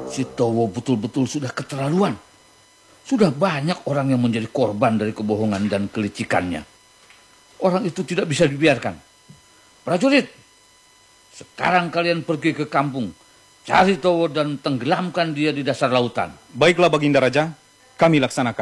Si Towo betul-betul sudah keterlaluan. Sudah banyak orang yang menjadi korban dari kebohongan dan kelicikannya. Orang itu tidak bisa dibiarkan. Prajurit, sekarang kalian pergi ke kampung. Cari Towo dan tenggelamkan dia di dasar lautan. Baiklah Baginda Raja, kami laksanakan.